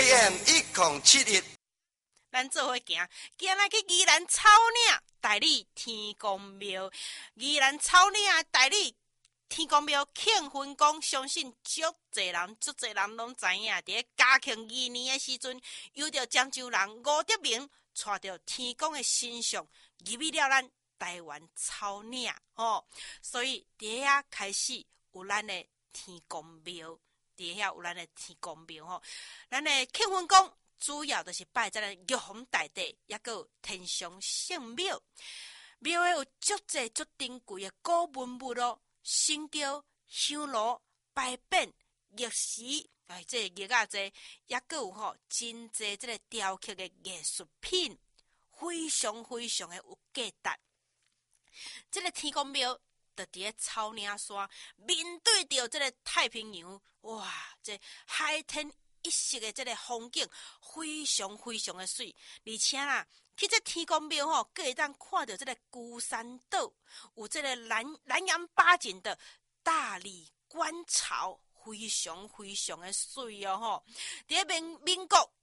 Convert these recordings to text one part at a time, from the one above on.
AM 1071， 咱做伙行，今仔去宜兰草岭带你天公庙，宜兰草岭带你天公庙庆婚宫，相信足侪人拢知影。伫咧嘉庆2年的时阵，有着漳州人吴德明带着天公的神像入去了咱台湾草岭所以伫遐开始有咱的天公庙，伫遐有咱的天公庙咱的庆婚宫主要就是拜咱的玉皇大帝，也个有天上圣庙。庙诶有足侪足珍贵的古文物神雕、香炉、牌匾、玉石，这玉仔这也个有真侪这个雕刻的艺术品，非常的有价值。这个天公庙就伫咧草岭山，面对着这个太平洋，哇，这海天一色的这个风景，非常的水。而且啦，去这天公庙佫会当看到这个孤山岛，有这个南洋八景的大理观潮，非常的水伫咧民国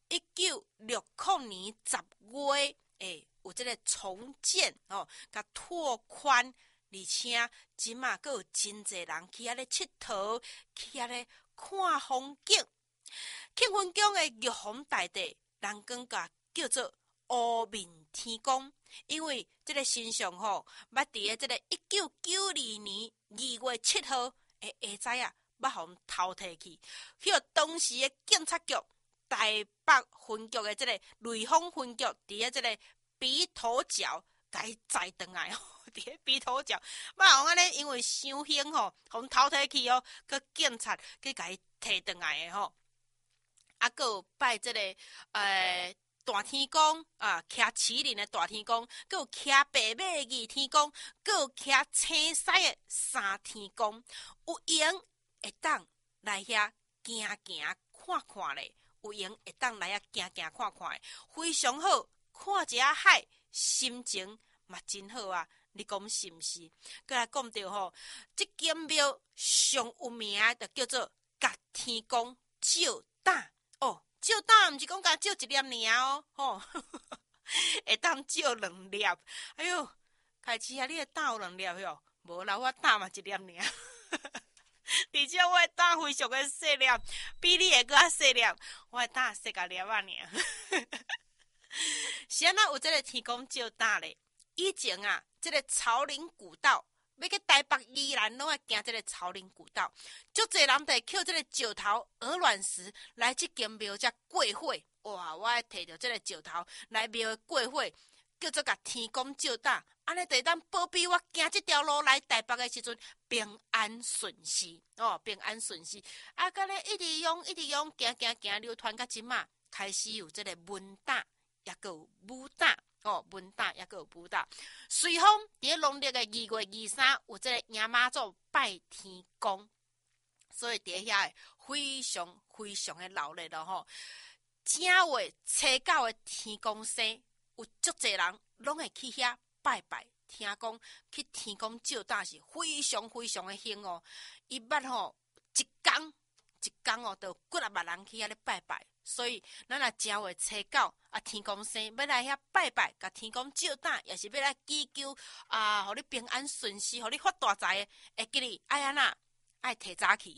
1960年10月，有这个重建甲拓宽，而且即马佫有真侪人去遐咧佚佗，去遐咧看风景。庆婚宫的玉皇大帝，人更甲叫做乌面天公，因为这个神像捌伫咧这个1992年2月7号的下早捌互偷摕去，迄当时的警察局台北分局的这个雷锋分局，伫咧这个鼻头角甲伊载转来伫咧鼻头角，捌互安尼因为伤凶互偷摕去佮警察去甲伊摕转来的啊，佮有拜这个大天公骑麒麟的大天公，佮有骑白马的二天公，佮有骑青狮的三天公，有闲会当来遐行看咧，有闲会当来遐行看咧，非常好，看一下海，心情嘛真好啊！你讲是毋是？佮来讲到这间庙上有名的就叫做甲天公照胆照胆毋是讲甲照一粒尔会当照2粒。哎哟，开始你的胆有2粒哟？无啦，我胆嘛1粒尔。而且我的胆非常的细粒，比你的搁较细粒，我的胆细甲粒尔。是安怎有这个天公照胆咧？以前这个草林古道。要去台北宜兰，拢要行这个草林古道，足侪人得捡这个石头、鹅卵石来这间庙才过火。哇！我还摕着这个石头来庙过火，叫做甲天公照胆，安尼得当保庇我行这条路来台北的时阵平安顺遂平安顺遂。甲咧一直用，行，流传到即马，开始有这个文胆，也个有武胆。文胆也个有武胆，随风伫咧农历的2月23有这个迎妈祖拜天公，所以伫遐非常的闹热正月初9的天公生，有足侪人拢会去遐拜拜。听讲去天公照胆是非常的兴伊捌一天就有几万人去遐咧拜拜。所以，咱若正月初9天公生要来遐拜拜，甲天公照胆，也是要来祈求互你平安顺遂，互你发大财的。会记哩爱安那爱提早去。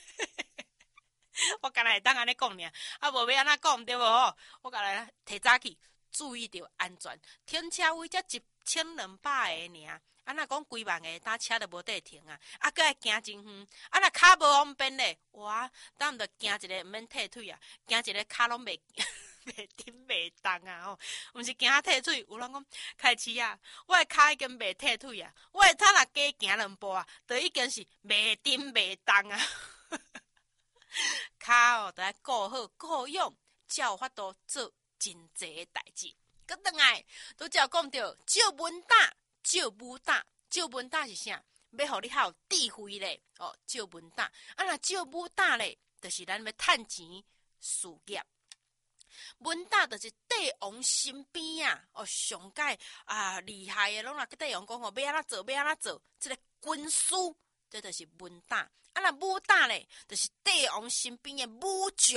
我敢若会当安尼讲尔，无要安那讲对无？我敢若提早去，注意着安全，停车位才1200个尔。若讲几万个，搭车都无得停搁爱行真远。若骹无方便咧，哇，咱毋着行一个毋免退腿行一个骹拢袂顶袂动毋是行退腿。有人讲开始我的骹已经袂退腿我的脚若加行2步就已经是袂顶袂动骹就要顾好顾用，才有法度做真济的代志。搁转来，拄则讲到照文胆。照文胆是啥？要互你较有智慧咧照文胆若照武胆咧，就是咱要趁钱事业。文胆就是帝王身边上界厉害的，拢若去帝王讲要安怎做，这个军师，这就是文胆。若武胆咧，就是帝王身边的武将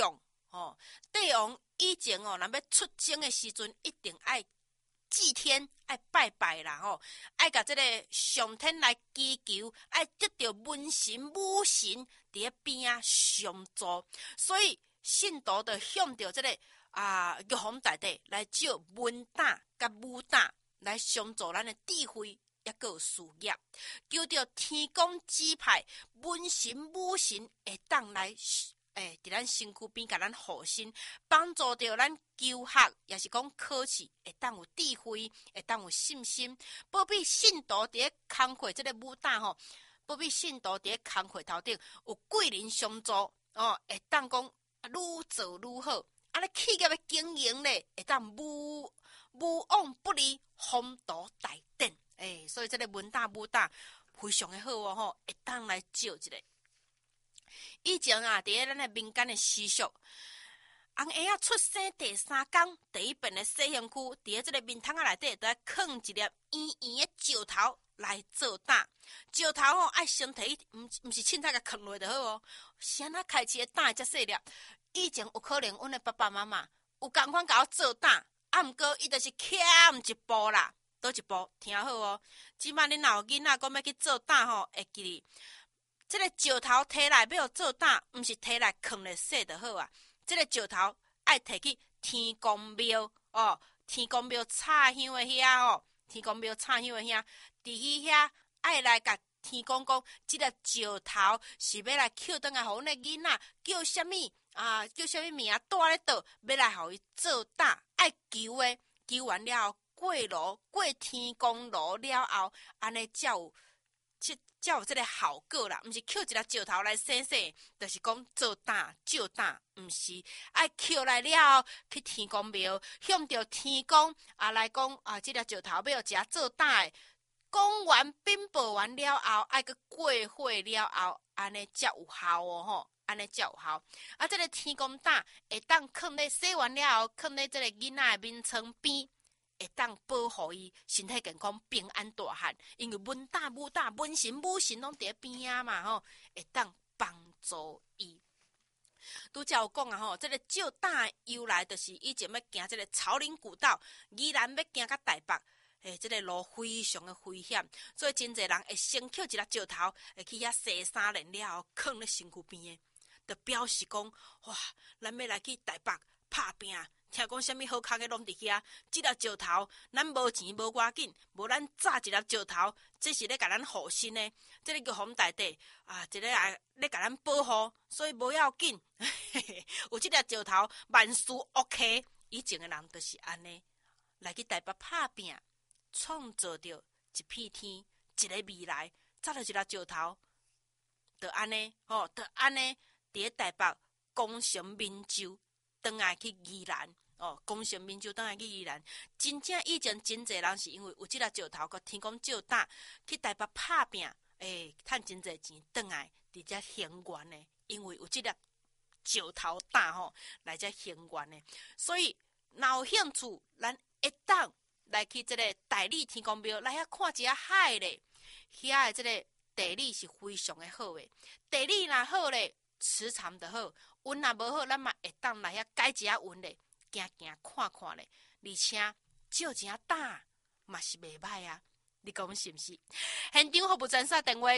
帝王以前若要出征的时阵，一定爱祭天，爱拜拜啦爱甲这个上天来祈求，爱得到文神武神伫咧边啊相助，所以信徒就向着这个玉皇大帝来借文胆甲武胆来相助咱的智慧，也个有事业，求着天公指派文神武神会当来伫咱身躯边，甲咱护身，帮助着咱求学，也是讲考试会当有智慧，会当有信心，保庇信徒伫咧工课即个武胆保庇信徒伫咧工课头顶有贵人相助会当讲愈做愈好，你企业的经营咧会当无往不利，风度大展所以即个武胆非常的好会当来借一个。以前伫咧咱的民间的习俗，红孩出生第3天，第一遍的洗身躯，伫咧即个面桶内底，都要放一粒圆圆的石头来做胆。石头爱身体，毋是凊彩甲放落就好先啊开始的胆才细粒。以前有可能阮的爸爸妈妈有共款甲我做胆，毋过伊就是欠一步啦，倒一步听好即摆恁若有囡仔讲要去做胆会记哩。这个石头摕来要做胆，毋是摕来放咧洗就好啊。这个石头爱摕去天公庙天公庙插香的遐天公庙插香的遐，伫遐爱来甲天公讲，这个石头是要来捡倒来，互阮的囡仔叫什么叫什么名住咧倒，要来互伊做胆，爱求的，求完了后过炉过天公炉了后，安尼才有这个效果啦，毋是捡一粒石头来洗洗，就是讲做胆借胆，毋是爱捡来了后去天公庙，向着天公来讲这粒石头要食做胆的，讲完禀报完了后，爱去过火了后，安尼才有效安尼才有效。这个天公胆会当放咧洗完了后，放咧这个囡仔的面床边。会当保护伊身体健康、平安大汉，因为文神武神拢伫咧边啊嘛会当帮助伊。拄则有讲这个借胆的由来，就是以前要行这个草林古道，宜兰要行到台北，这个路非常的危险，所以真侪人会先捡一粒石头，会去遐洗3年了后，放咧身躯边的，就表示讲哇，咱要来去台北拍拼。听讲什么好康的拢伫遐，这粒石头咱无钱无要紧，无咱炸一粒石头，这是咧甲咱护身的，这个玉皇大帝一个咧甲咱保护，所以无要紧。有这粒石头，万事 OK。以前的人就是安尼，来去台北拍拼，创造着一片天，一个未来，炸了一粒石头，就安尼就安尼伫咧台北功成名就。倒来去宜兰功成名就，倒来去宜兰，真正以前真侪人是因为有这粒石头，甲天公借胆去台北拍拼，赚真侪钱，倒来伫遮行愿的，因为有这粒石头胆来遮行愿的，所以若有兴趣，咱会当来去这个大理天公庙来遐看一下海咧，遐的这个地理是非常的好的，地理若好咧。磁场就好，运若无好，咱嘛会当来遐改一下运咧，行看看咧，而且借钱胆嘛是袂歹啊，你讲是毋是？现场服务专线电话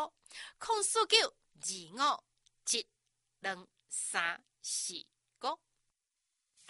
：04925722345，04925722345。